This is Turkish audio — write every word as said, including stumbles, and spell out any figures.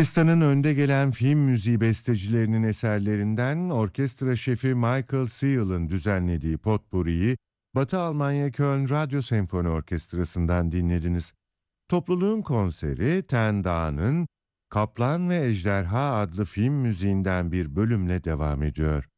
Pakistan'ın önde gelen film müziği bestecilerinin eserlerinden orkestra şefi Michael Seal'ın düzenlediği Potpourri'yi Batı Almanya Köln Radyo Senfoni Orkestrası'ndan dinlediniz. Topluluğun konseri Ten Dağı'nın Kaplan ve Ejderha adlı film müziğinden bir bölümle devam ediyor.